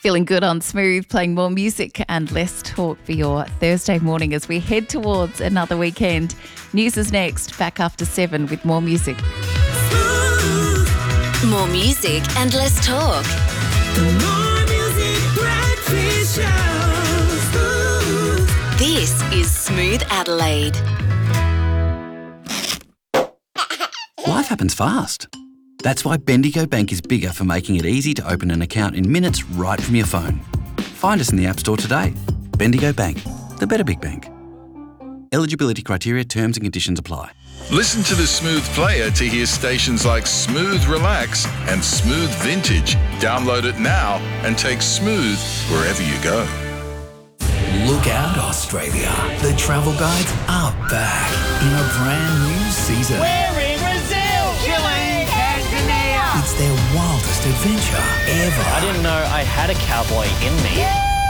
Feeling good on Smooth, playing more music and less talk for your Thursday morning as we head towards another weekend. News is next, back after 7 with more music. More music and less talk. More music, breakfast show. This is Smooth Adelaide. Life happens fast. That's why Bendigo Bank is bigger for making it easy to open an account in minutes right from your phone. Find us in the App Store today. Bendigo Bank, the better big bank. Eligibility criteria, terms and conditions apply. Listen to the Smooth player to hear stations like Smooth Relax and Smooth Vintage. Download it now and take Smooth wherever you go. Look out, Australia. The travel guides are back in a brand new season. We're in Brazil, Chile, Tanzania. It's their wildest adventure ever. I didn't know I had a cowboy in me.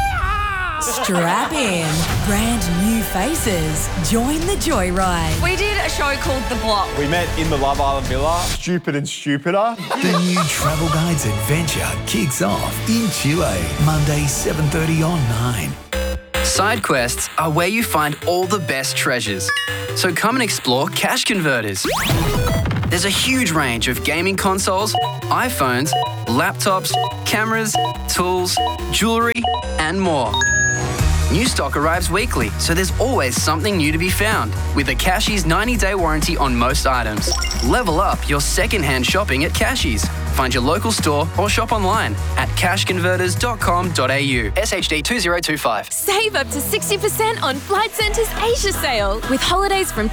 Strap in. Brand new faces. Join the joyride. We did a show called The Block. We met in the Love Island Villa. Stupid and stupider. The new Travel Guides adventure kicks off in Chile, Monday 7:30 on 9. Side quests are where you find all the best treasures. So come and explore Cash Converters. There's a huge range of gaming consoles, iPhones, laptops, cameras, tools, jewellery, and more. New stock arrives weekly, so there's always something new to be found. With a Cashies 90-day warranty on most items. Level up your second-hand shopping at Cashies. Find your local store or shop online at cashconverters.com.au. SHD 2025. Save up to 60% on Flight Centre's Asia sale with holidays from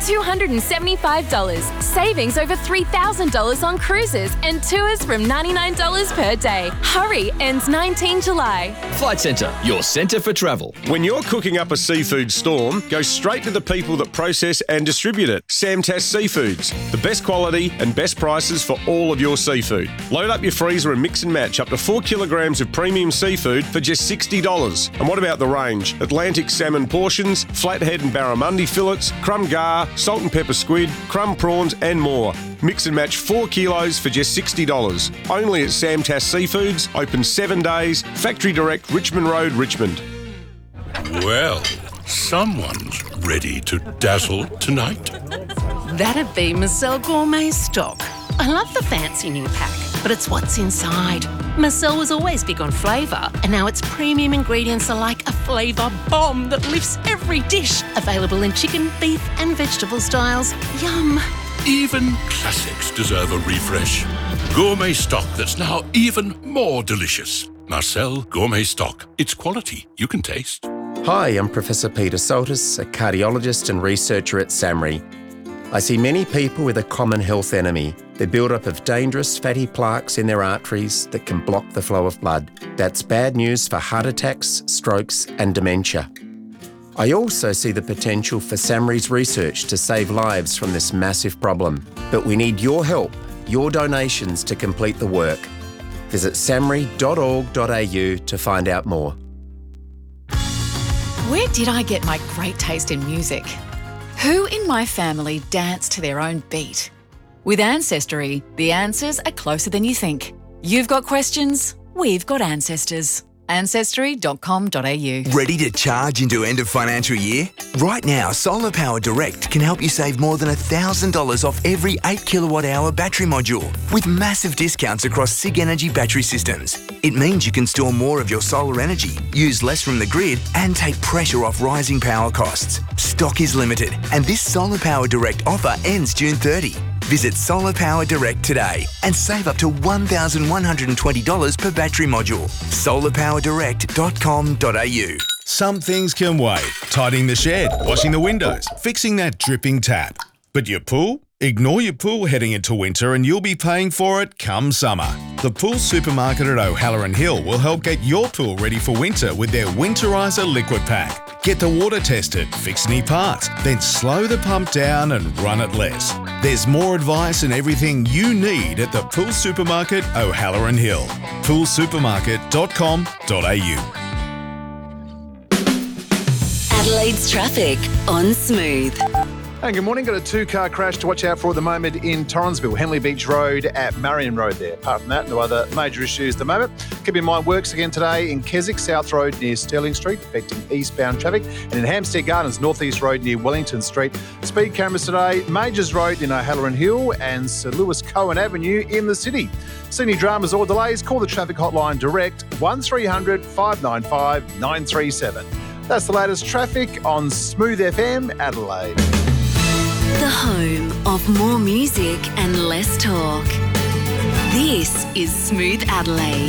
$275. Savings over $3,000 on cruises and tours from $99 per day. Hurry, ends 19 July. Flight Centre, your centre for travel. When you're cooking up a seafood storm, go straight to the people that process and distribute it. Samtas Seafoods, the best quality and best prices for all of your seafood. Load up your freezer and mix and match up to 4 kilograms of premium seafood for just $60. And what about the range? Atlantic salmon portions, flathead and barramundi fillets, crumb gar, salt and pepper squid, crumb prawns and more. Mix and match 4 kilos for just $60. Only at Samtas Seafoods, open 7 days, Factory Direct, Richmond Road, Richmond. Well, someone's ready to dazzle tonight. That'd be Marcel Gourmet Stock. I love the fancy new pack, but it's what's inside. Marcel was always big on flavour, and now its premium ingredients are like a flavour bomb that lifts every dish. Available in chicken, beef and vegetable styles. Yum. Even classics deserve a refresh. Gourmet stock that's now even more delicious. Marcel Gourmet Stock. It's quality you can taste. Hi, I'm Professor Peter Soltis, a cardiologist and researcher at SAMRI. I see many people with a common health enemy, the build-up of dangerous fatty plaques in their arteries that can block the flow of blood. That's bad news for heart attacks, strokes and dementia. I also see the potential for SAMRI's research to save lives from this massive problem. But we need your help, your donations to complete the work. Visit samri.org.au to find out more. Where did I get my great taste in music? Who in my family danced to their own beat? With Ancestry, the answers are closer than you think. You've got questions, we've got ancestors. Ancestry.com.au. Ready to charge into end of financial year? Right now, Solar Power Direct can help you save more than $1,000 off every 8 kilowatt hour battery module with massive discounts across SIG Energy battery systems. It means you can store more of your solar energy, use less from the grid and take pressure off rising power costs. Stock is limited and this Solar Power Direct offer ends June 30. Visit Solar Power Direct today and save up to $1,120 per battery module. solarpowerdirect.com.au. Some things can wait. Tidying the shed, washing the windows, fixing that dripping tap. But your pool? Ignore your pool heading into winter and you'll be paying for it come summer. The Pool Supermarket at O'Halloran Hill will help get your pool ready for winter with their Winterizer Liquid Pack. Get the water tested, fix any parts, then slow the pump down and run it less. There's more advice and everything you need at the Pool Supermarket O'Halloran Hill. poolsupermarket.com.au. Adelaide's traffic on Smooth. And good morning. Got a two-car crash to watch out for at the moment in Torrensville, Henley Beach Road at Marion Road there. Apart from that, no other major issues at the moment. Keep in mind, works again today in Keswick South Road near Sterling Street, affecting eastbound traffic. And in Hampstead Gardens, Northeast Road near Wellington Street. Speed cameras today, Majors Road in O'Halloran Hill and Sir Lewis Cohen Avenue in the city. Sydney dramas or delays, call the traffic hotline direct 1300 595 937. That's the latest traffic on Smooth FM Adelaide. The home of more music and less talk. This is Smooth Adelaide.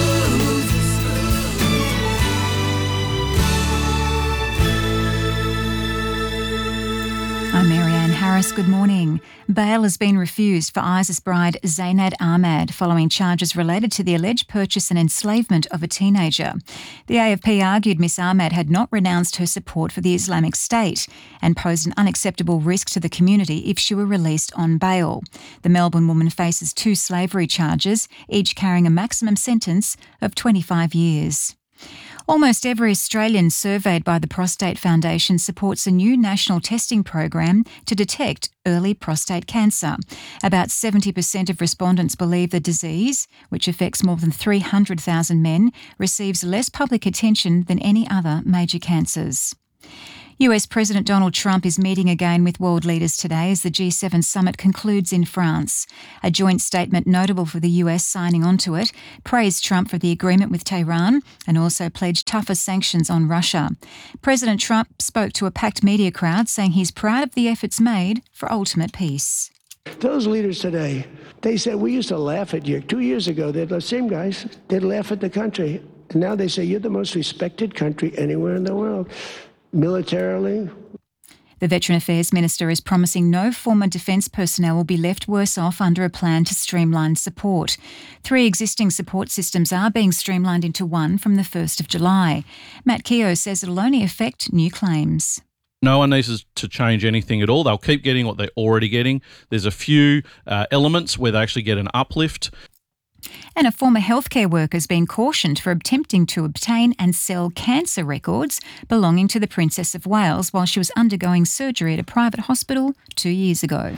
I'm Marianne Harris. Good morning. Bail has been refused for ISIS bride Zainab Ahmad following charges related to the alleged purchase and enslavement of a teenager. The AFP argued Miss Ahmad had not renounced her support for the Islamic State and posed an unacceptable risk to the community if she were released on bail. The Melbourne woman faces 2 slavery charges, each carrying a maximum sentence of 25 years. Almost every Australian surveyed by the Prostate Foundation supports a new national testing program to detect early prostate cancer. About 70% of respondents believe the disease, which affects more than 300,000 men, receives less public attention than any other major cancers. US President Donald Trump is meeting again with world leaders today as the G7 summit concludes in France. A joint statement notable for the US signing onto it praised Trump for the agreement with Tehran and also pledged tougher sanctions on Russia. President Trump spoke to a packed media crowd saying he's proud of the efforts made for ultimate peace. Those leaders today, they said, we used to laugh at you. 2 years ago, they're the same guys. They'd laugh at the country. And now they say, you're the most respected country anywhere in the world. Militarily. The Veteran Affairs Minister is promising no former defence personnel will be left worse off under a plan to streamline support. 3 existing support systems are being streamlined into one from the 1st of July. Matt Keogh says it'll only affect new claims. No one needs to change anything at all. They'll keep getting what they're already getting. There's a few elements where they actually get an uplift. And a former healthcare worker has been cautioned for attempting to obtain and sell cancer records belonging to the Princess of Wales while she was undergoing surgery at a private hospital 2 years ago.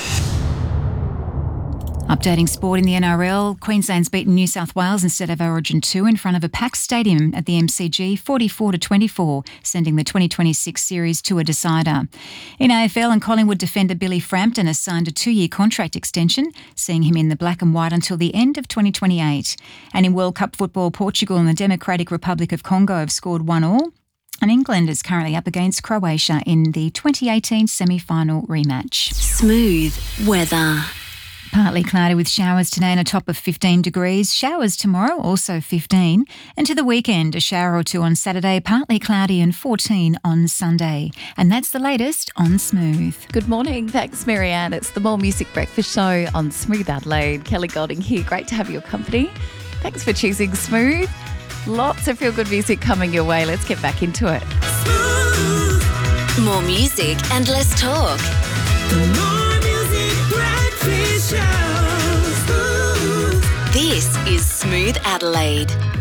Updating sport in the NRL, Queensland's beaten New South Wales instead of Origin 2 in front of a packed stadium at the MCG 44-24, sending the 2026 series to a decider. In AFL, and Collingwood defender Billy Frampton has signed a 2-year contract extension, seeing him in the black and white until the end of 2028. And in World Cup football, Portugal and the Democratic Republic of Congo have scored 1-1. And England is currently up against Croatia in the 2018 semi-final rematch. Smooth weather. Partly cloudy with showers today and a top of 15 degrees. Showers tomorrow, also 15. And to the weekend, a shower or 2 on Saturday, partly cloudy and 14 on Sunday. And that's the latest on Smooth. Good morning. Thanks, Marianne. It's the More Music Breakfast Show on Smooth Adelaide. Kelly Golding here. Great to have your company. Thanks for choosing Smooth. Lots of feel-good music coming your way. Let's get back into it. Smooth. More music and less talk. More music breakfast show. Smooth. This is Smooth Adelaide.